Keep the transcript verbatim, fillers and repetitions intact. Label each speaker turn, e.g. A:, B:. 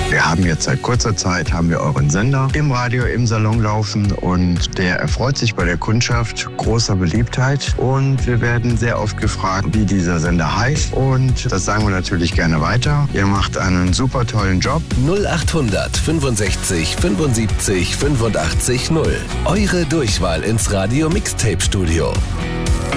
A: Wir haben jetzt seit kurzer Zeit haben wir euren Sender im Radio, im Salon laufen und der erfreut sich bei der Kundschaft großer Beliebtheit und wir werden sehr oft gefragt, wie dieser Sender heißt und das sagen wir natürlich gerne weiter. Ihr macht einen super tollen Job.
B: null achthundert fünfundsechzig fünfundsiebzig fünfundachtzig null. Eure Durchwahl ins Radio Mixtape Studio.